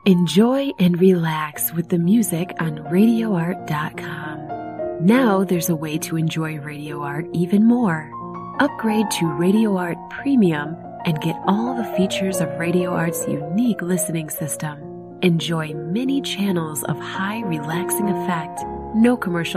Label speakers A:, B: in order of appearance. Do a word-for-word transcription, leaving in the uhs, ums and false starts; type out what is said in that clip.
A: Enjoy and relax with the music on radio art dot com. Now there's a way to enjoy Radio Art even more. Upgrade to Radio Art Premium and get all the features of Radio Art's unique listening system. Enjoy many channels of high relaxing effect, no commercial